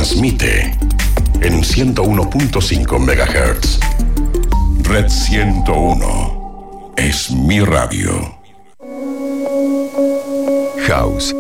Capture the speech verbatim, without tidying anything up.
transmite en ciento uno punto cinco megahertz. Red ciento uno es mi radio. House